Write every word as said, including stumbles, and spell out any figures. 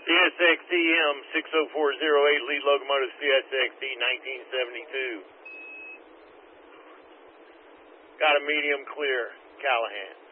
C S X D M six oh four oh eight, lead locomotive C S X D nineteen seventy-two. Got a medium clear, Callahan.